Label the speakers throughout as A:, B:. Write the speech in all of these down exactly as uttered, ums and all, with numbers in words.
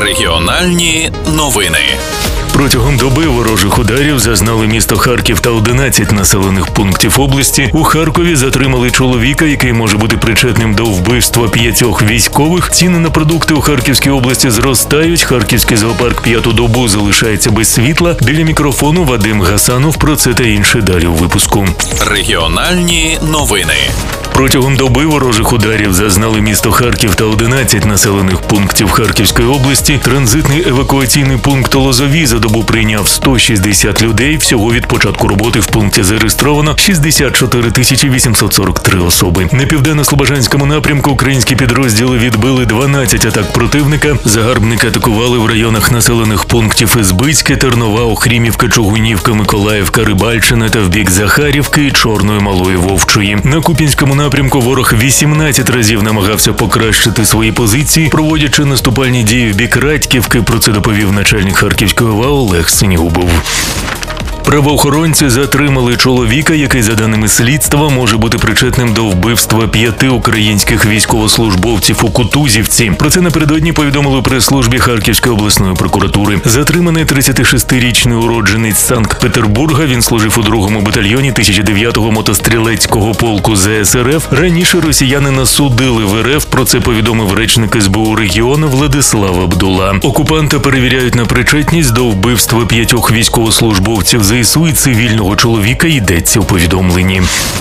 A: Регіональні новини.
B: Протягом доби ворожих ударів зазнали місто Харків та одинадцять населених пунктів області. У Харкові затримали чоловіка, який може бути причетним до вбивства п'ятьох військових. Ціни на продукти у Харківській області зростають. Харківський зоопарк п'яту добу залишається без світла. Біля мікрофону Вадим Гасанов. Про це та інше далі у випуску.
A: Регіональні новини.
B: Протягом доби ворожих ударів зазнали місто Харків та одинадцять населених пунктів Харківської області. Транзитний евакуаційний пункт Лозові за добу прийняв сто шістдесят людей. Всього від початку роботи в пункті зареєстровано шістдесят чотири тисячі вісімсот сорок три особи. На південно-слобожанському напрямку українські підрозділи відбили дванадцять атак противника. Загарбники атакували в районах населених пунктів Ізбицьке, Тернова, Охрімівка, Чугунівка, Миколаївка, Рибальщина та в бік Захарівки і Чорної Малої Вовчої. На Куп'янському напрямку ворог вісімнадцять разів намагався покращити свої позиції, проводячи наступальні дії в бік Радьківки. Про це доповів начальник Харківської ОВА Олег Синігубов. Правоохоронці затримали чоловіка, який, за даними слідства, може бути причетним до вбивства п'яти українських військовослужбовців у Кутузівці. Про це напередодні повідомили у прес-службі Харківської обласної прокуратури. Затриманий тридцятишестирічний уродженець Санкт-Петербурга. Він служив у другому батальйоні тисяча дев'ятого мотострілецького полку Зе Ес Ер Еф. Раніше росіянина судили в Ер Еф. Про це повідомив речник Ес Бе У регіону Владислав Абдула. Окупанта перевіряють на причетність до вбивства п'ятьох військовослужбовців Зе Ес У і цивільного чоловіка, йдеться у повідомленні.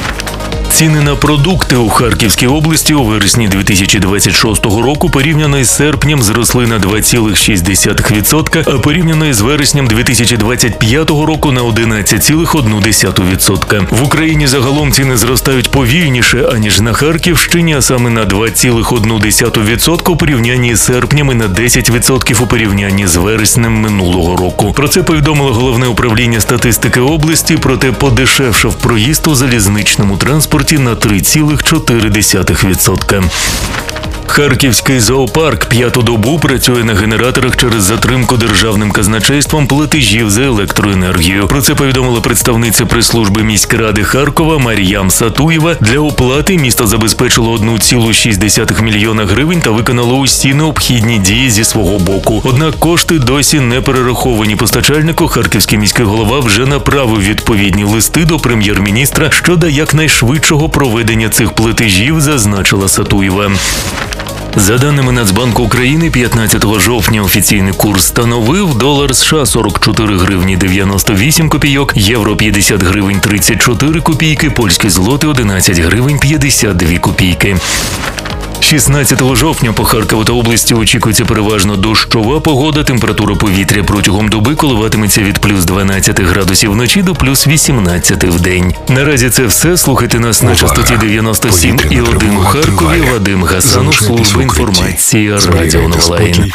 B: Ціни на продукти у Харківській області у вересні дві тисячі двадцять шостого року порівняно із серпнем зросли на два цілих шість десятих відсотка, а порівняно із вереснем дві тисячі двадцять п'ятого року на одинадцять цілих одну десяту відсотка. В Україні загалом ціни зростають повільніше, аніж на Харківщині, а саме на два цілих одну десяту відсотка у порівнянні з серпнем і на десять відсотків у порівнянні з вереснем минулого року. Про це повідомило Головне управління статистики області, проте подешевшав проїзд у залізничному транспорті на три цілих чотири десятих відсотка. Харківський зоопарк п'яту добу працює на генераторах через затримку державним казначейством платежів за електроенергію. Про це повідомила представниця прес-служби міськради Харкова Мар'ям Сатуєва. Для оплати місто забезпечило одну цілу шість десятих мільйона гривень та виконало усі необхідні дії зі свого боку. Однак кошти досі не перераховані постачальнику. Харківський міський голова вже направив відповідні листи до прем'єр-міністра щодо якнайшвидшого проведення цих платежів, зазначила Сатуєва. За даними Нацбанку України, п'ятнадцятого жовтня офіційний курс становив долар США сорок чотири гривні дев'яносто вісім копійок, євро п'ятдесят гривень тридцять чотири копійки, польський злотий одинадцять гривень п'ятдесят дві копійки. шістнадцятого жовтня по Харкову та області очікується переважно дощова погода. Температура повітря протягом доби коливатиметься від плюс дванадцяти градусів вночі до плюс вісімнадцяти в день. Наразі це все. Слухайте нас на частоті дев'яносто сім і один у Харкові. Вадим Гасанов, служба інформації, Радіо Новолаїн.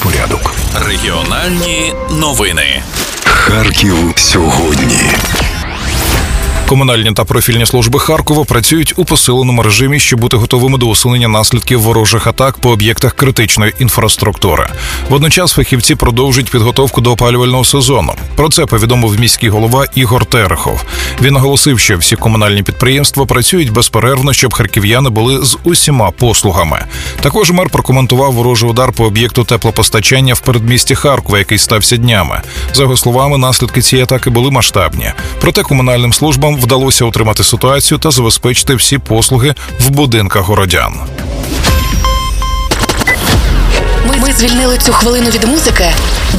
A: Регіональні новини.
C: Харків сьогодні.
D: Комунальні та профільні служби Харкова працюють у посиленому режимі, щоб бути готовими до усунення наслідків ворожих атак по об'єктах критичної інфраструктури. Водночас фахівці продовжують підготовку до опалювального сезону. Про це повідомив міський голова Ігор Терехов. Він наголосив, що всі комунальні підприємства працюють безперервно, щоб харків'яни були з усіма послугами. Також мер прокоментував ворожий удар по об'єкту теплопостачання в передмісті Харкова, який стався днями. За його словами, наслідки цієї атаки були масштабні. Проте комунальним службам вдалося утримати ситуацію та забезпечити всі послуги в будинках городян.
E: Ми звільнили цю хвилину від музики,